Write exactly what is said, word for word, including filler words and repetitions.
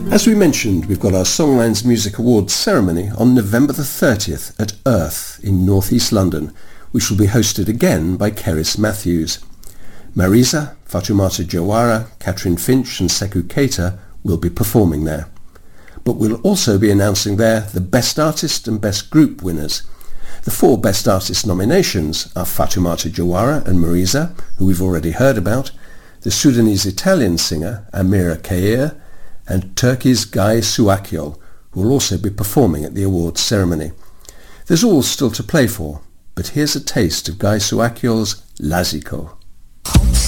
As we mentioned, we've got our Songlines Music Awards ceremony on November the thirtieth at Earth in North East London, which will be hosted again by Cerys Matthews. Marisa, Fatoumata Jawara, Catherine Finch and Sekou Keita will be performing there. But we'll also be announcing there the Best Artist and Best Group winners. The four Best Artist nominations are Fatoumata Jawara and Marisa, who we've already heard about, the Sudanese-Italian singer Amira Kair, and Turkey's Guy Suakyol, who will also be performing at the awards ceremony. There's all still to play for, but here's a taste of Guy Suakyol's Laziko.